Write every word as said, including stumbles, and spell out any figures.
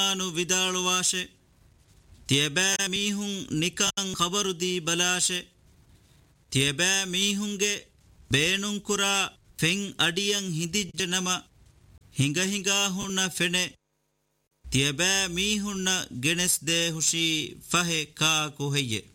ಕುರಾನು ವಿದಾಳುವಾಶೆ ತಿಯಬೆ ಮೀಹುಂ ನಿಕಂ ಖಬರುದಿ ಬಲಾಶೆ ತಿಯಬೆ ಮೀಹುಂಗೆ ಬೇಣುಂ ಕುರಾ ಫೆಂ ಅಡಿಯಂ ಹಿಂದಿಜ್ಜ ನಮ ಹಿಂಗ ಹಿಂಗ ಹುಣ್ಣ ಫೆಣೆ ತಿಯಬೆ ಮೀಹುಣ್ಣ ಗೆಣೆಸ್ ದೇ ಹುಷಿ ಫಹೆ ಕಾ ಕುಹಯ್ಯೆ